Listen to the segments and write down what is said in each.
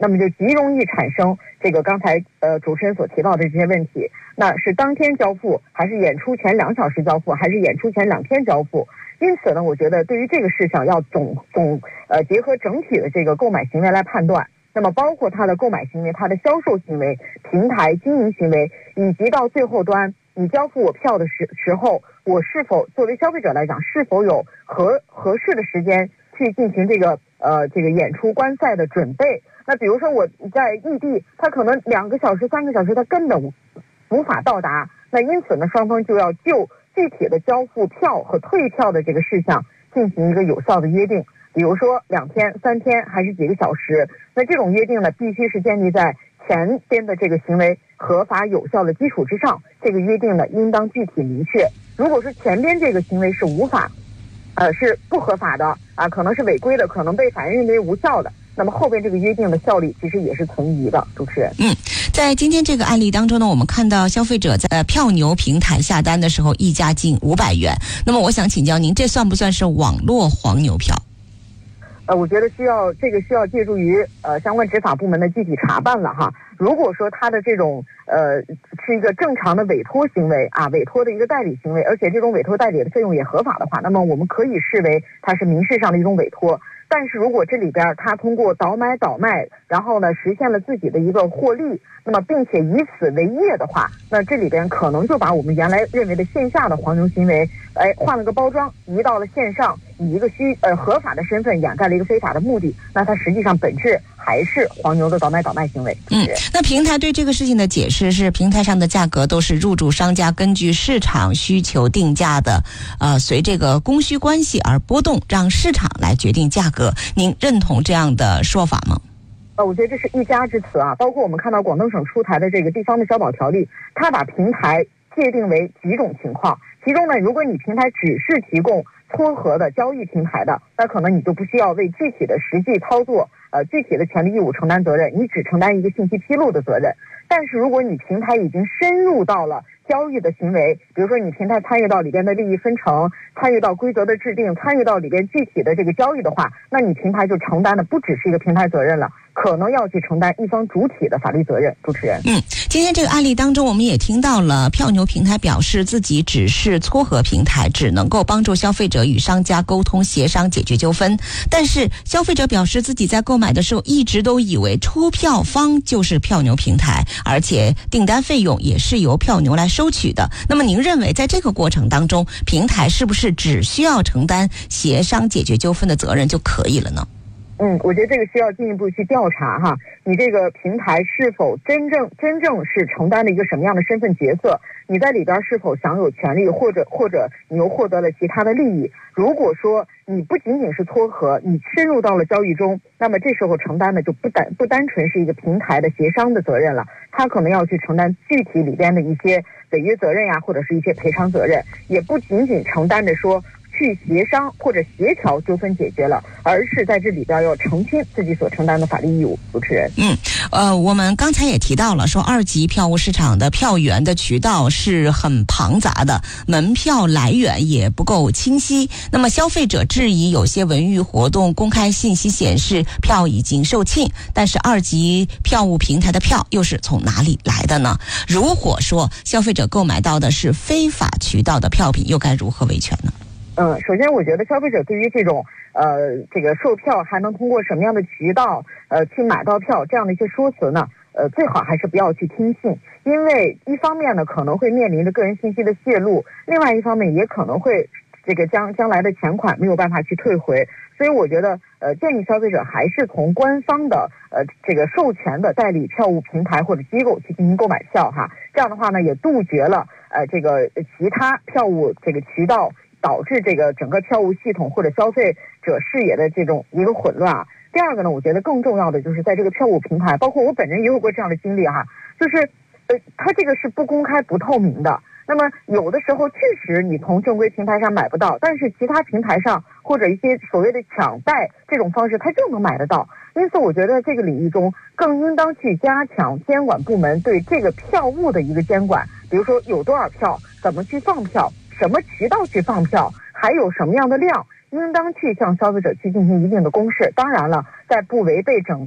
那么就极容易产生这个刚才主持人所提到的这些问题。那是当天交付，还是演出前2小时交付，还是演出前2天交付？因此呢，我觉得对于这个事项要结合整体的这个购买行为来判断。那么包括它的购买行为、它的销售行为、平台经营行为，以及到最后端你交付我票的时候，我是否作为消费者来讲，是否有合适的时间去进行这个演出观赛的准备？那比如说我在异地，他可能2个小时、3个小时，他根本无法到达。那因此呢，双方就要就具体的交付票和退票的这个事项进行一个有效的约定。比如说2天、3天还是几个小时，那这种约定呢，必须是建立在前边的这个行为合法有效的基础之上。这个约定呢，应当具体明确。如果说前边这个行为是是不合法的啊，可能是违规的，可能被法院认为无效的，那么后边这个约定的效力其实也是存疑的。主持人， 在今天这个案例当中呢，我们看到消费者在票牛平台下单的时候溢价近500元。那么我想请教您，这算不算是网络黄牛票？ 我觉得需要借助于相关执法部门的具体查办了哈。如果说他的这种是一个正常的委托行为啊，委托的一个代理行为，而且这种委托代理的费用也合法的话，那么我们可以视为它是民事上的一种委托。但是如果这里边他通过倒买倒卖，然后呢实现了自己的一个获利，那么并且以此为业的话，那这里边可能就把我们原来认为的线下的黄牛行为，换了个包装，移到了线上，以一个合法的身份掩盖了一个非法的目的，那它实际上本质还是黄牛的倒买倒卖行为。 那平台对这个事情的解释是，平台上的价格都是入驻商家根据市场需求定价的，随这个供需关系而波动，让市场来决定价格。您认同这样的说法吗？ 我觉得这是一家之词啊。包括我们看到广东省出台的这个地方的消保条例，它把平台界定为几种情况，其中呢，如果你平台只是提供撮合的交易平台的，那可能你就不需要为具体的实际操作具体的权利义务承担责任，你只承担一个信息披露的责任。但是如果你平台已经深入到了交易的行为，比如说你平台参与到里边的利益分成，参与到规则的制定，参与到里边具体的这个交易的话，那你平台就承担的不只是一个平台责任了，可能要去承担一方主体的法律责任。主持人， 今天这个案例当中，我们也听到了票牛平台表示自己只是撮合平台，只能够帮助消费者与商家沟通协商解决纠纷。但是消费者表示自己在购买的时候一直都以为出票方就是票牛平台，而且订单费用也是由票牛来收取的。那么您认为在这个过程当中，平台是不是只需要承担协商解决纠纷的责任就可以了呢？ 我觉得这个需要进一步去调查哈，你这个平台是否真正是承担了一个什么样的身份角色？你在里边是否享有权利，或者你又获得了其他的利益？如果说你不仅仅是撮合，你深入到了交易中，那么这时候承担的就不单纯是一个平台的协商的责任了，他可能要去承担具体里边的一些违约责任呀，或者是一些赔偿责任，也不仅仅承担着说去协商或者协调纠纷解决了，而是在这里边要澄清自己所承担的法律义务。主持人， 我们刚才也提到了，说2级票务市场的票源的渠道是很庞杂的，门票来源也不够清晰。那么消费者质疑有些文娱活动公开信息显示票已经售罄，但是2级票务平台的票又是从哪里来的呢？如果说消费者购买到的是非法渠道的票品，又该如何维权呢？ 首先我觉得消费者对于这种这个售票还能通过什么样的渠道去买到票这样的一些说辞呢，最好还是不要去听信，因为一方面呢可能会面临着个人信息的泄露，另外一方面也可能会这个将来的钱款没有办法去退回。所以我觉得建议消费者还是从官方的这个授权的代理票务平台或者机构去进行购买票哈，这样的话呢也杜绝了这个其他票务这个渠道导致这个整个票务系统或者消费者视野的这种一个混乱啊。第二个呢，我觉得更重要的就是在这个票务平台，包括我本人也有过这样的经历哈，就是它这个是不公开不透明的。那么有的时候确实你从正规平台上买不到，但是其他平台上或者一些所谓的抢代这种方式它就能买得到。因此我觉得这个领域中更应当去加强监管部门对这个票务的一个监管，比如说有多少票，怎么去放票，什么渠道去放票，还有什么样的量，应当去向消费者去进行一定的公示。当然了，在不违背整个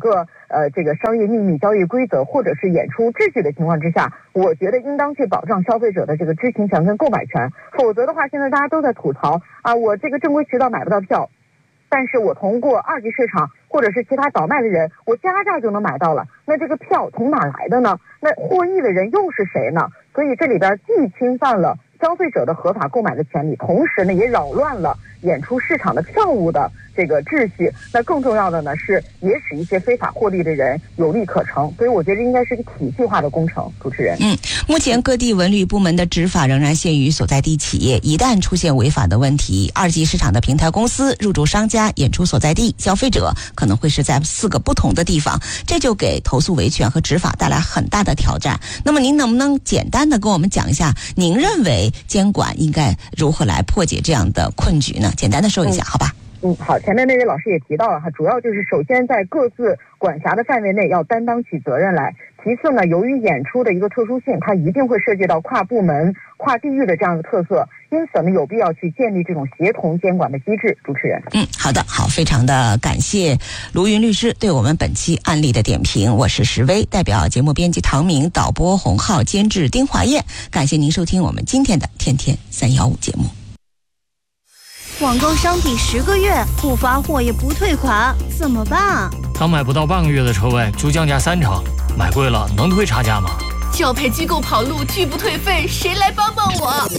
这个商业秘密、交易规则或者是演出秩序的情况之下，我觉得应当去保障消费者的这个知情权跟购买权。否则的话，现在大家都在吐槽啊，我这个正规渠道买不到票，但是我通过二级市场或者是其他倒卖的人，我加价就能买到了。那这个票从哪来的呢？那获益的人又是谁呢？所以这里边既侵犯了消费者的合法购买的权利，同时呢也扰乱了演出市场的票务的这个秩序。那更重要的呢是也使一些非法获利的人有利可乘。所以我觉得应该是个体系化的工程。主持人， 目前各地文旅部门的执法仍然限于所在地企业，一旦出现违法的问题，二级市场的平台公司、入驻商家、演出所在地、消费者可能会是在4个不同的地方，这就给投诉维权和执法带来很大的挑战。那么您能不能简单的跟我们讲一下，您认为监管应该如何来破解这样的困局呢？简单的说一下，好吧？ 好，前面那位老师也提到了哈，主要就是首先在各自管辖的范围内要担当起责任来。其次呢，由于演出的一个特殊性，它一定会涉及到跨部门、跨地域的这样的特色，因此呢，有必要去建立这种协同监管的机制。主持人， 好的，好，非常的感谢卢云律师对我们本期案例的点评。我是石薇，代表节目编辑唐明、导播洪浩、监制丁华燕，感谢您收听我们今天的天天315节目。 网购商品10个月不发货也不退款，怎么办？ 刚买不到半个月的车位就降价3成，买贵了能退差价吗？ 教培机构跑路拒不退费，谁来帮帮我？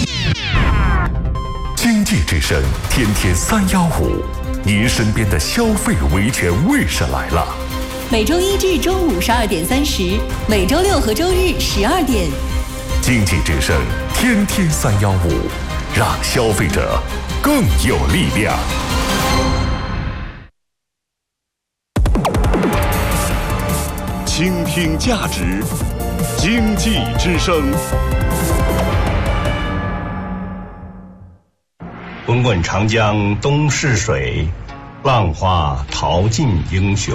经济之声天天315，您身边的消费维权卫士来了。 每周一至周五12点30，每周六和周日12点。 经济之声天天315，让消费者更有力量。倾听价值，经济之声。 滚滚长江东逝水，浪花淘尽英雄。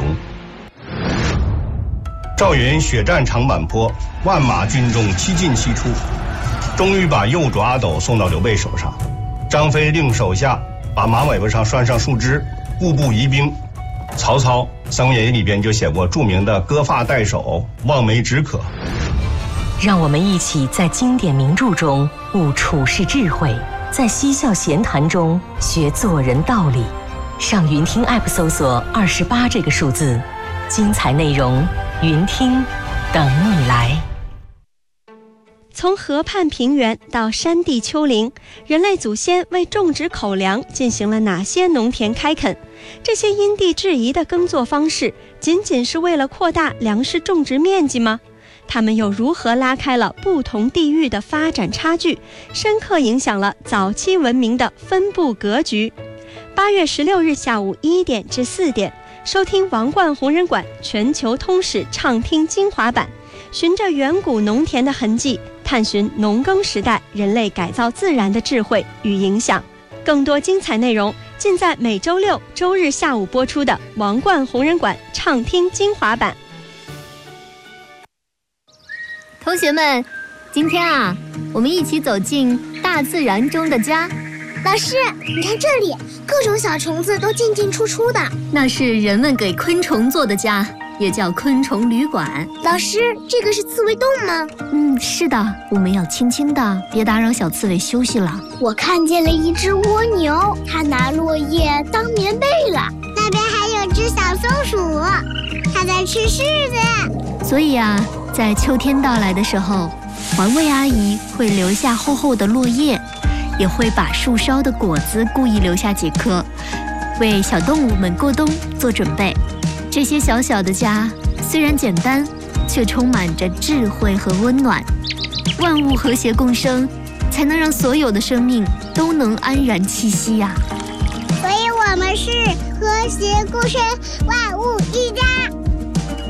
赵云血战长坂坡，万马军中七进七出，终于把右主阿斗送到刘备手上。张飞令手下把马尾巴上拴上树枝，步步疑兵。曹操《三国演义》里边就写过著名的割发代首，望梅止渴。 让我们一起在经典名著中悟处世智慧，在嬉笑闲谈中学做人道理。上云听 App 搜索28这个数字，精彩内容云听等你来。 从河畔平原到山地丘陵，人类祖先为种植口粮进行了哪些农田开垦？这些因地制宜的耕作方式，仅仅是为了扩大粮食种植面积吗？它们又如何拉开了不同地域的发展差距，深刻影响了早期文明的分布格局？8月16日下午1点至4点，收听王冠红人馆全球通史畅听精华版，循着远古农田的痕迹，探寻农耕时代人类改造自然的智慧与影响。更多精彩内容尽在每周六、周日下午播出的王冠红人馆畅听精华版。 同学们，今天我们一起走进大自然中的家。 老师，你看这里，各种小虫子都进进出出的。 那是人们给昆虫做的家，也叫昆虫旅馆。 老师，这个是刺猬洞吗？ 是的，我们要轻轻的，别打扰小刺猬休息了。 我看见了一只蜗牛，它拿落叶当棉被了。那边还有只小松鼠，它在吃柿子。 所以在秋天到来的时候，环卫阿姨会留下厚厚的落叶，也会把树梢的果子故意留下几颗，为小动物们过冬做准备。这些小小的家虽然简单，却充满着智慧和温暖。万物和谐共生，才能让所有的生命都能安然栖息呀。 所以我们是和谐共生，万物一家。